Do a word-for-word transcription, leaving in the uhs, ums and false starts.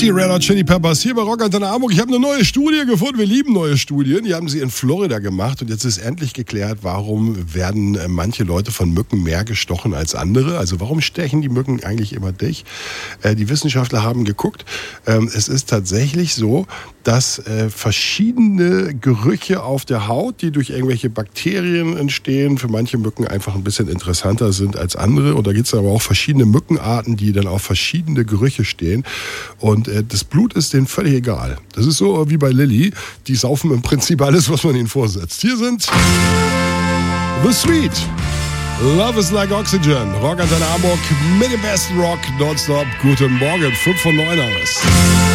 Die Red Hot Chili Peppers hier bei Rock Antenne Hamburg. Ich habe eine neue Studie gefunden. Wir lieben neue Studien. Die haben sie in Florida gemacht und jetzt ist endlich geklärt, warum werden manche Leute von Mücken mehr gestochen als andere. Also warum stechen die Mücken eigentlich immer dich? Äh, die Wissenschaftler haben geguckt. Ähm, es ist tatsächlich so, dass äh, verschiedene Gerüche auf der Haut, die durch irgendwelche Bakterien entstehen, für manche Mücken einfach ein bisschen interessanter sind als andere. Und da gibt es aber auch verschiedene Mückenarten, die dann auf verschiedene Gerüche stehen. Und äh, das Blut ist denen völlig egal. Das ist so wie bei Lilly. Die saufen im Prinzip alles, was man ihnen vorsetzt. Hier sind The Sweet. Love is like oxygen. Rock Antenne Hamburg mit dem besten Rock nonstop. Guten Morgen, fünf von neun alles.